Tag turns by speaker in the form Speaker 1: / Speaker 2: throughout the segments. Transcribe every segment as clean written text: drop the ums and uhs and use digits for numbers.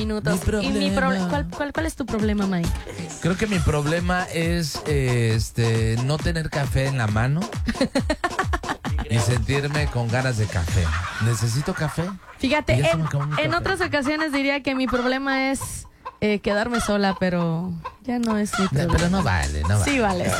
Speaker 1: minutos. ¿Cuál es tu problema, Mike?
Speaker 2: Creo que mi problema es no tener café en la mano y sentirme con ganas de café. ¿Necesito café?
Speaker 1: Fíjate, en otras ocasiones diría que mi problema es quedarme sola, pero ya no es mi problema.
Speaker 2: Pero no vale.
Speaker 1: Sí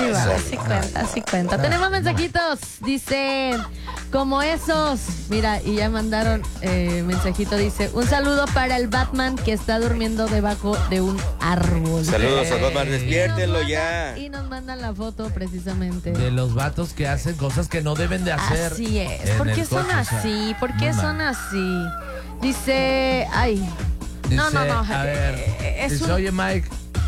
Speaker 1: cuenta. Tenemos mensajitos, dice, como esos. Mira, y ya mandaron mensajito, dice, un saludo para el Batman que está durmiendo debajo de un árbol.
Speaker 3: Saludos al Batman, despiértenlo ya.
Speaker 1: Y nos mandan la foto precisamente.
Speaker 2: De los vatos que hacen cosas que no deben de hacer.
Speaker 1: Así es. ¿Por qué son así? ¿Por qué son así? Dice, no.
Speaker 2: A ver, oye, Mike,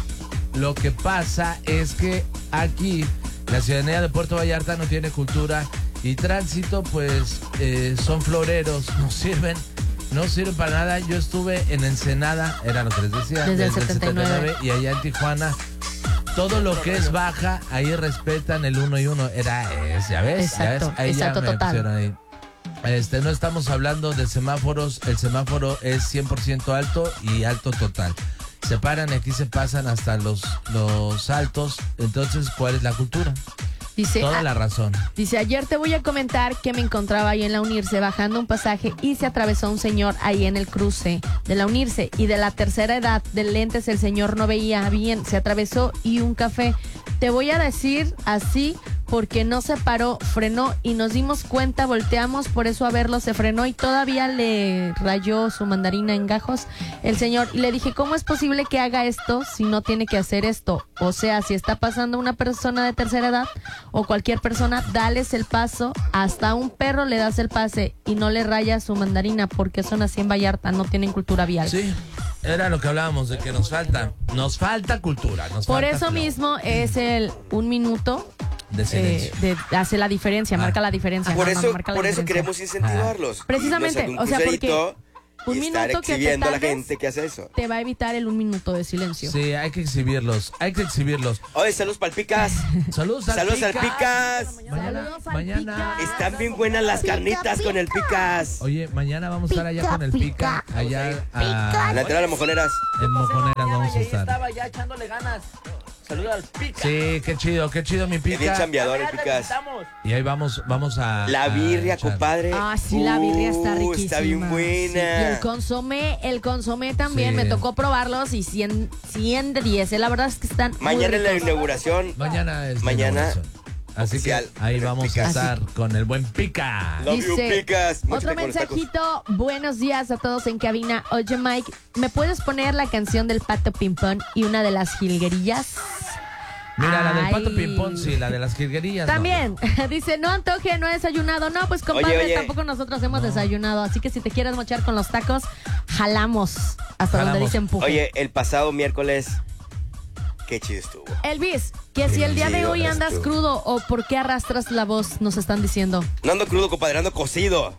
Speaker 2: lo que pasa es que aquí la ciudadanía de Puerto Vallarta no tiene cultura y tránsito, pues son floreros, no sirven para nada. Yo estuve en Ensenada, era lo que les decía,
Speaker 1: desde el 79,
Speaker 2: y allá en Tijuana, todo lo que es baja, ahí respetan el 1 y 1. Ya ves, ahí ya me pusieron ahí. No estamos hablando de semáforos, el semáforo es 100% alto y alto total. Se paran y aquí se pasan hasta los altos. Entonces, ¿cuál es la cultura?
Speaker 1: Dice,
Speaker 2: toda la razón.
Speaker 1: Dice, ayer te voy a comentar que me encontraba ahí en la Unirse bajando un pasaje y se atravesó un señor ahí en el cruce de la Unirse y de la tercera edad, de lentes, el señor no veía bien, se atravesó y un café. Te voy a decir así porque no se paró, frenó y nos dimos cuenta, volteamos, por eso a verlo se frenó y todavía le rayó su mandarina en gajos el señor. Y le dije, ¿cómo es posible que haga esto si no tiene que hacer esto? O sea, si está pasando una persona de tercera edad o cualquier persona, dales el paso, hasta a un perro le das el pase y no le rayas su mandarina porque son así en Vallarta, no tienen cultura vial.
Speaker 2: Sí, era lo que hablábamos de que nos falta cultura.
Speaker 1: Por eso mismo es el 1 minuto.
Speaker 2: De silencio.
Speaker 1: Hace la diferencia, marca la diferencia.
Speaker 3: Por eso queremos incentivarlos.
Speaker 1: Precisamente, o sea, porque un minuto que te
Speaker 3: a la gente que hace eso.
Speaker 1: Te va a evitar el 1 minuto de silencio.
Speaker 2: Sí, hay que exhibirlos.
Speaker 3: Oye, saludos para el Picas.
Speaker 2: Saludos al Picas.
Speaker 1: Mañana.
Speaker 3: Están bien buenas las carnitas con el Picas.
Speaker 2: Oye, mañana vamos a estar allá con el Pica. Allá
Speaker 3: en la entrada de Mojoneras.
Speaker 2: En Mojoneras vamos a estar.
Speaker 4: Estaba ya echándole ganas. Saludos al Pica.
Speaker 2: Sí, qué chido mi Pica.
Speaker 3: Es bien chambeador el Picas.
Speaker 2: Y ahí vamos a...
Speaker 3: La birria, compadre.
Speaker 1: Ah, sí, la birria está riquísima.
Speaker 3: Está bien buena. Sí.
Speaker 1: Y el consomé también, sí. Me tocó probarlos y 100 de 10. La verdad es que están
Speaker 3: mañana
Speaker 1: muy
Speaker 3: es la inauguración.
Speaker 2: Mañana es la inauguración. Así oficial, que ahí vamos a estar con el buen Pica.
Speaker 3: Love you, Picas.
Speaker 1: Otro mensajito. Buenos días a todos en cabina. Oye, Mike, ¿me puedes poner la canción del Pato Pimpón y una de las jilguerillas?
Speaker 2: Mira, la del Pato Pimpón, sí, la de las jilguerillas.
Speaker 1: También, no. Dice, no antoje, no he desayunado. No, pues compadre, tampoco nosotros hemos desayunado. Así que si te quieres mochar con los tacos, jalamos hasta donde dice empuje.
Speaker 3: Oye, el pasado miércoles, qué chido estuvo.
Speaker 1: Elvis, que si el día de hoy andas crudo o por qué arrastras la voz, nos están diciendo.
Speaker 3: No ando crudo, compadre, ando cocido.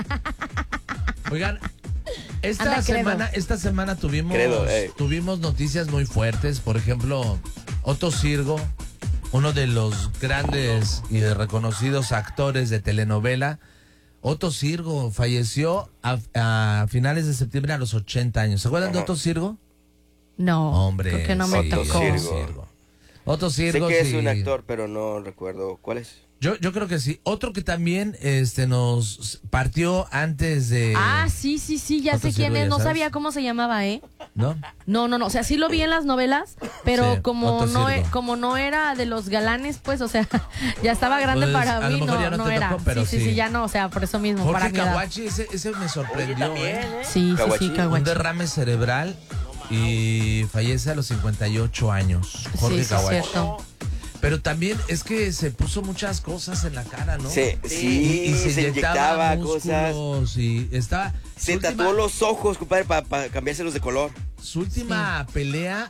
Speaker 2: Oigan, esta semana tuvimos noticias muy fuertes. Por ejemplo, Otto Sirgo, uno de los grandes y reconocidos actores de telenovela. Otto Sirgo falleció a finales de septiembre a los 80 años. ¿Se acuerdan de Otto Sirgo?
Speaker 1: No,
Speaker 2: hombre,
Speaker 1: creo que no me tocó.
Speaker 2: Otto Sirgo,
Speaker 3: sé que es un actor, pero no recuerdo cuál es.
Speaker 2: Yo creo que sí. Otro que también nos partió antes de...
Speaker 1: Ah, sí, ya sé quién es. No sabía cómo se llamaba, ¿eh?
Speaker 2: ¿No?
Speaker 1: No. O sea, sí lo vi en las novelas, pero sí, como no era de los galanes, pues, o sea, ya estaba grande pues,
Speaker 2: para
Speaker 1: mí, no era.
Speaker 2: Tocó, pero
Speaker 1: sí, ya no, o sea, por eso mismo.
Speaker 2: Jorge Caguachi, ese me sorprendió. Oye,
Speaker 4: también, ¿eh?
Speaker 1: Sí, Caguachi.
Speaker 2: Un derrame cerebral y fallece a los 58 años. Jorge Caguachi.
Speaker 1: Es cierto.
Speaker 2: Pero también es que se puso muchas cosas en la cara, ¿no?
Speaker 3: Sí,
Speaker 2: y se inyectaba
Speaker 3: cosas.
Speaker 2: Y estaba...
Speaker 3: Se tatuó los ojos, compadre, para cambiárselos de color.
Speaker 2: Su última pelea,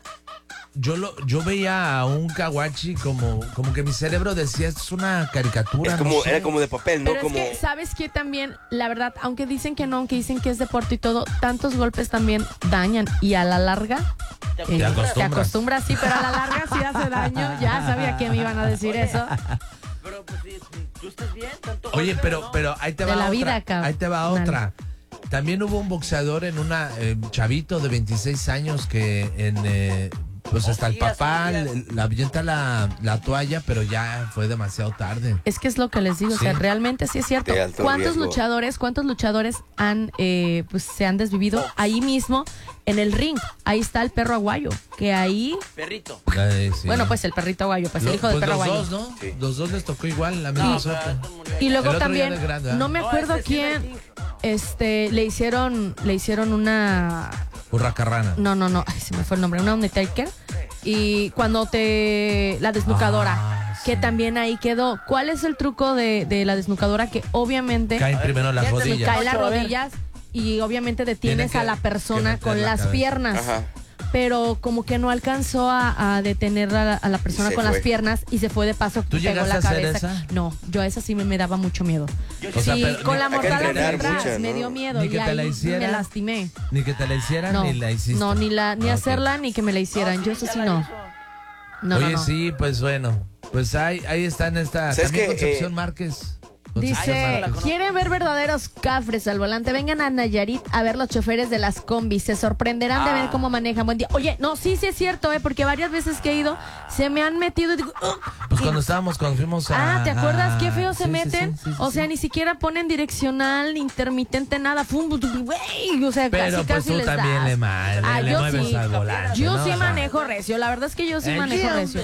Speaker 2: yo veía a un Caguachi como que mi cerebro decía, esto es una caricatura.
Speaker 3: Era como de papel, ¿no?
Speaker 1: Pero es que, ¿sabes qué? También, la verdad, aunque dicen que no, aunque dicen que es deporte y todo, tantos golpes también dañan. Y a la larga... Te acostumbras, sí, pero a la larga sí hace daño. Ya sabía que me iban a decir eso.
Speaker 4: Pero pues si tú estás bien, tanto.
Speaker 2: Oye, pero ahí te va
Speaker 1: de la
Speaker 2: otra.
Speaker 1: Vida,
Speaker 2: ahí te va otra. también hubo un boxeador en una chavito de 26 años que pues hasta el papá le avienta la toalla, pero ya fue demasiado tarde.
Speaker 1: Es que es lo que les digo, o sea, realmente sí es cierto. ¿Cuántos luchadores pues se han desvivido ahí mismo en el ring? Ahí está el perro aguayo, que ahí...
Speaker 4: Perrito.
Speaker 2: Sí.
Speaker 1: Bueno, pues el perrito aguayo, pues el hijo del perro aguayo.
Speaker 2: Los dos, ¿no? Sí. Los dos les tocó igual, la misma suerte.
Speaker 1: Y luego también, no me acuerdo quién, le hicieron una...
Speaker 2: Hurracarrana.
Speaker 1: No, ay, se me fue el nombre, una Undertaker. Y cuando la desnucadora, que también ahí quedó. ¿Cuál es el truco de la desnucadora? Que obviamente...
Speaker 2: Caen primero las rodillas.
Speaker 1: Caen las rodillas y obviamente detienes a la persona con las piernas.
Speaker 3: Ajá.
Speaker 1: Pero como que no alcanzó a detener a la persona con las piernas y se fue de paso.
Speaker 2: ¿Tú
Speaker 1: pegó
Speaker 2: llegaste
Speaker 1: la
Speaker 2: a hacer
Speaker 1: cabeza.
Speaker 2: esa?
Speaker 1: No, yo a esa sí me daba mucho miedo. Sí, con la mortal hacia atrás me dio miedo
Speaker 2: Ni que
Speaker 1: y
Speaker 2: te la
Speaker 1: ahí
Speaker 2: hicieran,
Speaker 1: me lastimé.
Speaker 2: Ni que te la hicieran
Speaker 1: No,
Speaker 2: ni la hiciste.
Speaker 1: no, ni hacerla ni que me la hicieran. Yo eso sí no.
Speaker 2: Oye, sí, pues bueno. Pues ahí está en esta. También Concepción Márquez.
Speaker 1: Dice, ¿quieren ver verdaderos cafres al volante? Vengan a Nayarit a ver los choferes de las combis. Se sorprenderán de ver cómo manejan. Buen día. Oye, no, sí es cierto, porque varias veces que he ido se me han metido y digo...
Speaker 2: Pues cuando fuimos a...
Speaker 1: ¿te acuerdas qué feo se meten? O sea, ni siquiera ponen direccional, intermitente, nada. Güey, o sea,
Speaker 2: pero
Speaker 1: casi
Speaker 2: tú
Speaker 1: les
Speaker 2: también
Speaker 1: das.
Speaker 2: le mueves
Speaker 1: sí.
Speaker 2: al volante.
Speaker 1: Yo sí manejo recio, la verdad es que yo sí manejo recio.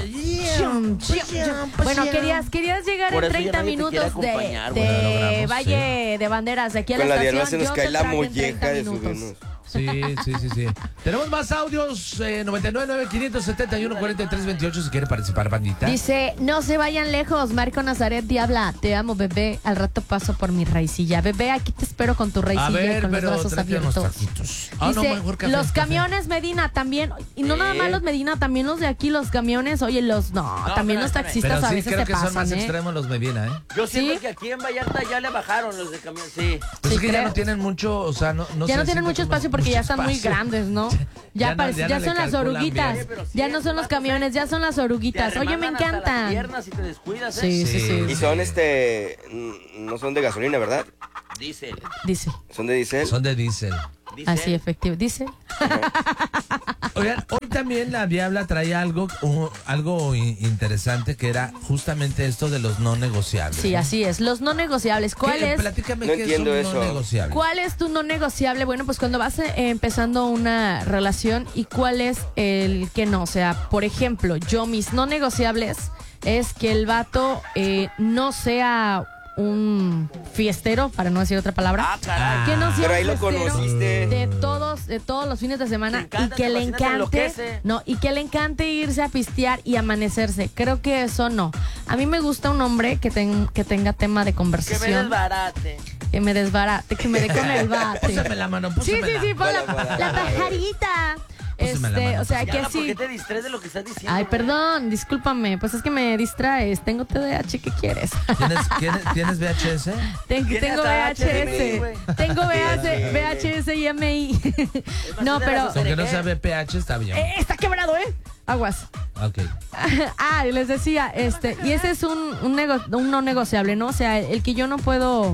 Speaker 1: Bueno, querías llegar en 30 minutos de Valle de Banderas, de aquí a la estación.
Speaker 3: Con la diarrea se nos cae la molleja de subirnos.
Speaker 2: Sí. Tenemos más audios, 99-571-4328 si quiere participar, bandita.
Speaker 1: Dice, no se vayan lejos, Marco Nazaret Diabla, te amo, bebé, al rato paso por mi raicilla. Bebé, aquí te espero con tu raicilla y con los brazos abiertos. Dice, los camiones Medina también, y no nada más los Medina, también los de aquí, los camiones, oye, también los taxistas a veces
Speaker 2: creo
Speaker 1: te
Speaker 2: que son más
Speaker 1: pasan,
Speaker 2: extremos los Medina,
Speaker 4: Yo siento que aquí en Vallarta ya le bajaron los de camión, sí.
Speaker 2: Pues es que ya no tienen mucho, o sea,
Speaker 1: ya no tienen mucho espacio porque ya están muy grandes, ¿no? Ya son las oruguitas. Ya no son los camiones, ya son las oruguitas. Oye, me encantan. Sí.
Speaker 3: Y son no son de gasolina, ¿verdad?
Speaker 4: Diésel.
Speaker 3: ¿Son de diésel?
Speaker 2: Son de diésel.
Speaker 1: Así, efectivo. Diésel.
Speaker 2: Oigan, hoy también la Diabla traía algo interesante que era justamente esto de los no negociables.
Speaker 1: Sí, así es. Los no negociables. ¿Cuál es?
Speaker 2: Platícame
Speaker 3: no
Speaker 2: qué
Speaker 3: entiendo
Speaker 2: es un no negociable.
Speaker 1: ¿Cuál es tu no negociable? Bueno, pues cuando vas empezando una relación y cuál es el que no. O sea, por ejemplo, mis no negociables es que el vato no sea un fiestero, para no decir otra palabra, que no sea
Speaker 3: pero ahí
Speaker 1: un
Speaker 3: lo conociste
Speaker 1: de todos los fines de semana y que le encante irse a pistear y amanecerse. Creo que eso no. A mí me gusta un hombre que tenga tema de conversación. Que me desbarate, que me dé con el bate.
Speaker 2: Púsame la mano,
Speaker 1: Sí, pon la pajarita. O sea, que
Speaker 4: ¿Por
Speaker 1: sí.
Speaker 4: qué te distraes de lo que estás diciendo?
Speaker 1: Ay, perdón, discúlpame. Pues es que me distraes. Tengo TDAH, ¿qué quieres?
Speaker 2: ¿Tienes VHS?
Speaker 1: Tengo VHS. Tengo VHS y MI. No, pero...
Speaker 2: Aunque no sea VPH, está bien.
Speaker 1: Está quebrado, Aguas.
Speaker 2: Ok.
Speaker 1: Les decía, y ese es un no negociable, ¿no? O sea, el que yo no puedo...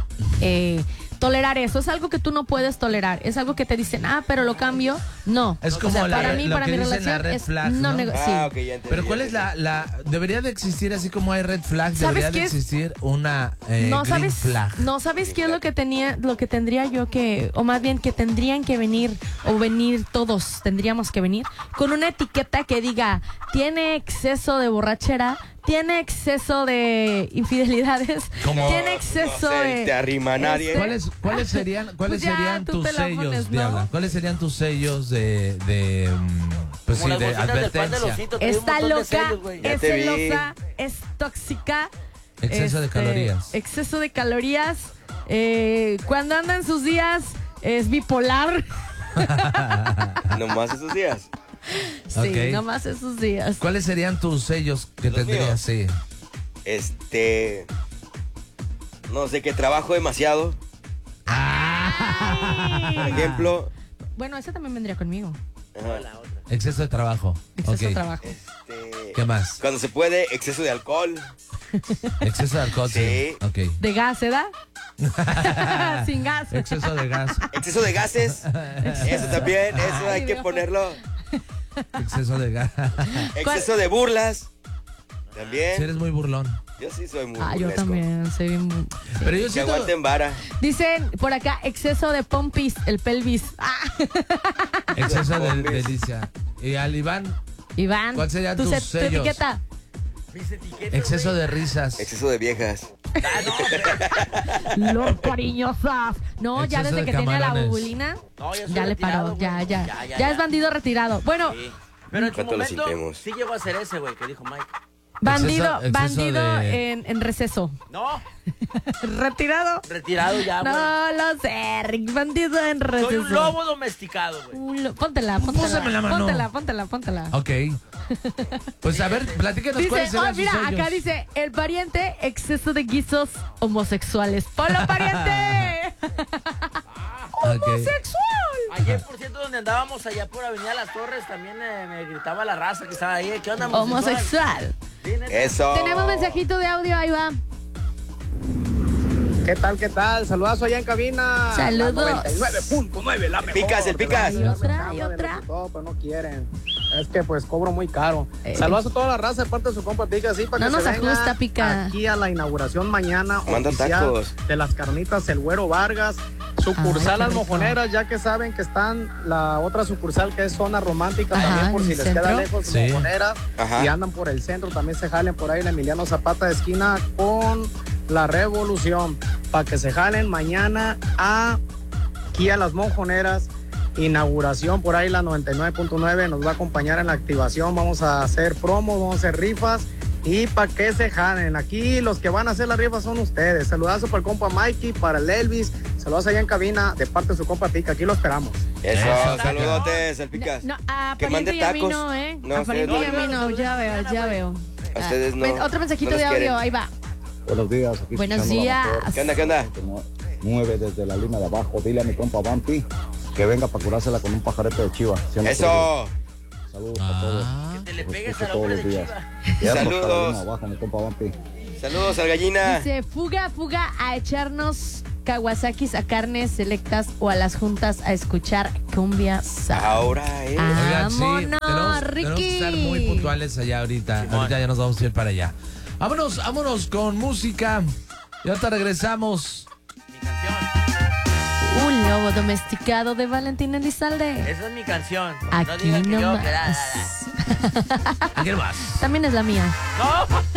Speaker 1: tolerar eso, es algo que tú no puedes tolerar, es algo que te dicen, pero lo cambio, no.
Speaker 2: Es como
Speaker 1: para mi relación
Speaker 2: red flag, ¿no?
Speaker 1: Sí.
Speaker 3: Okay, ya entendí,
Speaker 2: pero ¿cuál es debería de existir así como hay red flag, debería de existir una green flag?
Speaker 1: No, ¿sabes qué es lo que tendría yo que, o más bien que tendrían que venir, o venir todos, tendríamos que venir, con una etiqueta que diga, tiene exceso de borrachera, tiene exceso de infidelidades, tiene exceso de...
Speaker 3: te arrima nadie.
Speaker 2: ¿Cuáles serían tus sellos,
Speaker 1: ¿no?
Speaker 2: Diabla? ¿Cuáles serían tus sellos de advertencia?
Speaker 1: Está loca, es celosa, es tóxica.
Speaker 2: Exceso de calorías.
Speaker 1: Exceso de calorías. Cuando anda en sus días, es bipolar.
Speaker 3: ¿Nomás esos días?
Speaker 1: Sí, nomás esos días.
Speaker 2: ¿Cuáles serían tus sellos que tendrías? Sí.
Speaker 3: No sé, que trabajo demasiado. Por ejemplo.
Speaker 1: Bueno, ese también vendría conmigo.
Speaker 2: Exceso de trabajo.
Speaker 1: Exceso de trabajo.
Speaker 2: ¿Qué más?
Speaker 3: Cuando se puede, exceso de alcohol.
Speaker 2: Exceso de alcohol.
Speaker 3: Sí.
Speaker 2: Okay.
Speaker 1: ¿De gas, da? Sin gas.
Speaker 2: Exceso de gas.
Speaker 3: Exceso de gases. Eso también, eso hay que ponerlo.
Speaker 2: Exceso de gas.
Speaker 3: Exceso de burlas. También.
Speaker 2: Si eres muy burlón.
Speaker 3: Yo sí soy muy
Speaker 1: Yo también soy bien. Sí.
Speaker 2: Pero yo
Speaker 3: Que
Speaker 2: siento...
Speaker 3: aguanten vara.
Speaker 1: Dicen por acá, exceso de pompis, el pelvis.
Speaker 2: Exceso de delicia. Y al Iván,
Speaker 1: Iván,
Speaker 2: ¿cuál sería
Speaker 1: tu
Speaker 2: tus
Speaker 1: tu
Speaker 2: sellos?
Speaker 1: etiqueta.
Speaker 4: Mis etiquetas,
Speaker 2: exceso
Speaker 4: güey.
Speaker 2: de risas.
Speaker 3: Exceso de viejas.
Speaker 1: Los cariñosas. No, ya
Speaker 2: Exceso
Speaker 1: desde
Speaker 2: de
Speaker 1: que tiene la
Speaker 2: camarones.
Speaker 1: bubulina,
Speaker 4: No, yo soy
Speaker 1: ya le
Speaker 4: retirado,
Speaker 1: paró.
Speaker 4: güey.
Speaker 1: Ya es bandido retirado. Bueno,
Speaker 4: Sí. Pero en su
Speaker 3: ¿Cuánto lo
Speaker 4: momento
Speaker 3: sintemos?
Speaker 4: sí llegó a ser ese, güey, que dijo Mike.
Speaker 1: bandido
Speaker 2: exceso de-
Speaker 1: en receso.
Speaker 4: No,
Speaker 1: Retirado.
Speaker 4: retirado ya, güey.
Speaker 1: No lo sé, Rick, bandido en receso.
Speaker 4: Soy un lobo domesticado, güey.
Speaker 1: Póntela.
Speaker 2: Púsame la mano.
Speaker 1: Póntela.
Speaker 2: Ok. Pues a ver, platíquenos cuáles
Speaker 1: Dice,
Speaker 2: serán sus
Speaker 1: mira,
Speaker 2: sellos.
Speaker 1: acá dice, el pariente, exceso de guisos homosexuales. ¡Hola, pariente!
Speaker 2: Ok.
Speaker 1: ¡Homosexual!
Speaker 4: Ayer, por cierto, donde andábamos allá por Avenida Las Torres, también me gritaba la raza que estaba ahí. ¿Qué onda,
Speaker 1: Homosexual.
Speaker 4: Sí, neta.
Speaker 3: Eso.
Speaker 1: Tenemos mensajito de audio, ahí va.
Speaker 5: ¿Qué tal, qué tal? Saludazo allá en cabina.
Speaker 1: Saludos.
Speaker 5: La 99.9, la mejor.
Speaker 3: Picas, el picas.
Speaker 1: Y otra, y otra.
Speaker 5: Todo, pero no quieren. Es que pues cobro muy caro.
Speaker 1: Eh.
Speaker 5: Saludos a toda la raza de parte de su compa Pica, sí, para
Speaker 1: No
Speaker 5: que
Speaker 1: nos
Speaker 5: se venga
Speaker 1: ajusta, Pica.
Speaker 5: aquí a la inauguración mañana
Speaker 3: Manda
Speaker 5: oficial
Speaker 3: tacos.
Speaker 5: de las carnitas El Güero Vargas. Sucursal
Speaker 1: Ay,
Speaker 5: Las
Speaker 1: qué rico.
Speaker 5: Mojoneras, ya que saben que están la otra sucursal que es Zona Romántica,
Speaker 1: Ajá,
Speaker 5: también por
Speaker 1: ¿en
Speaker 5: si
Speaker 1: el
Speaker 5: les queda
Speaker 1: centro?
Speaker 5: lejos,
Speaker 2: Sí.
Speaker 5: Mojoneras,
Speaker 3: Ajá.
Speaker 5: y andan por el centro, también se jalen por ahí en Emiliano Zapata de esquina con la Revolución, para que se jalen mañana aquí a Las Mojoneras. Inauguración por ahí la 99.9 nos va a acompañar en la activación, vamos a hacer promos, vamos a hacer rifas y para que se jalen. Aquí los que van a hacer las rifas son ustedes. Saludazo para el compa Mikey, para el Elvis, saludos allá en cabina de parte de su compa Pica, aquí lo esperamos.
Speaker 3: Eso,
Speaker 2: Eso,
Speaker 3: saludotes, el picas.
Speaker 1: No, a
Speaker 3: Que
Speaker 1: pariente
Speaker 3: mande
Speaker 1: y a mí
Speaker 3: tacos.
Speaker 1: no, ¿eh?
Speaker 3: No,
Speaker 1: A pariente
Speaker 3: ustedes
Speaker 1: y a
Speaker 3: no.
Speaker 1: mí no, ya veo.
Speaker 3: A ustedes no.
Speaker 1: Otro mensajito
Speaker 3: no los
Speaker 1: de audio,
Speaker 3: quieren.
Speaker 1: ahí va.
Speaker 6: Buenos días. Aquí
Speaker 1: Buenos
Speaker 6: escuchando la
Speaker 1: días.
Speaker 6: mejor.
Speaker 3: ¿Qué onda, qué onda?
Speaker 6: 9 desde la línea de abajo. Dile a mi compa Vampi que venga para curársela con un pajarete de chiva. ¿Sí o no?
Speaker 3: Eso.
Speaker 6: Saludos a todos.
Speaker 2: Ah,
Speaker 4: Que le
Speaker 6: Los
Speaker 4: pegues
Speaker 6: escucho
Speaker 4: al
Speaker 6: todos
Speaker 4: hombre
Speaker 6: los
Speaker 4: de
Speaker 6: días.
Speaker 4: Chiva.
Speaker 6: Viernes,
Speaker 3: Saludos.
Speaker 6: Carolina, abajo, mi compa Vampi.
Speaker 3: Saludos al gallina.
Speaker 1: Dice, fuga a echarnos Kawasakis a carnes selectas o a las juntas a escuchar cumbia sound.
Speaker 3: Ahora,
Speaker 2: oigan, sí,
Speaker 1: Vámonos,
Speaker 2: tenemos que
Speaker 1: Ricky.
Speaker 2: estar muy puntuales allá ahorita.
Speaker 4: Simón.
Speaker 2: Ahorita ya nos vamos a ir para allá. Vámonos con música. Y ahorita regresamos.
Speaker 4: Mi canción.
Speaker 1: Un lobo domesticado de Valentín Elizalde.
Speaker 4: Esa es mi canción.
Speaker 1: Aquí
Speaker 4: digan que yo,
Speaker 1: nomás.
Speaker 4: que
Speaker 2: ¿A quién más?
Speaker 1: También es la mía.
Speaker 4: No.